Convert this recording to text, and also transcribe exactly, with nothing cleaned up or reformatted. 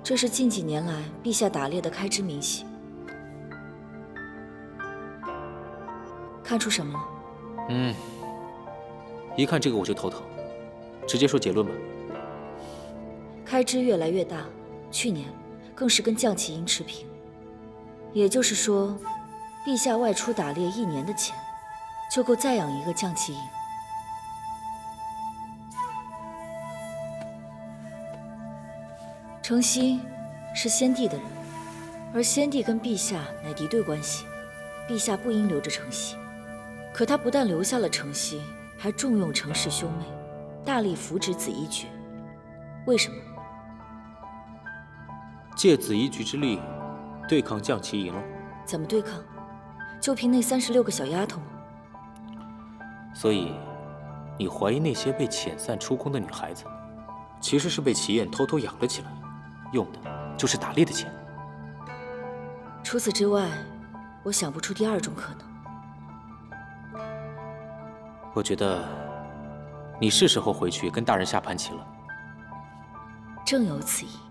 这是近几年来陛下打猎的开支明细。看出什么了？ 嗯，一看这个我就头疼。直接说结论吧。 开支越来越大，去年更是跟将旗营持平。也就是说，陛下外出打猎一年的钱，就够再养一个将旗营。程曦是先帝的人，而先帝跟陛下乃敌对关系，陛下不应留着程曦。可他不但留下了程曦，还重用程氏兄妹，大力扶植紫衣局。为什么？ 借紫衣局之力对抗将旗营了。 怎么对抗？就凭那三十六个小丫头吗？ 所以，你怀疑那些被遣散出宫的女孩子，其实是被齐燕偷偷养了起来，用的就是打猎的钱。 除此之外，我想不出第二种可能。 我觉得，你是时候回去跟大人下盘棋了。 正有此意。